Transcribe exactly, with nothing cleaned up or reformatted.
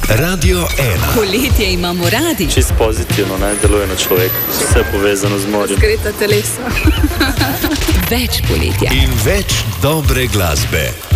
Radio ena. Poletje imamo radi. Čist pozitivno, ne, deluje na človeka. Vse povezano z morjem. Razgreta telesa. Več poletja. In več dobre glasbe.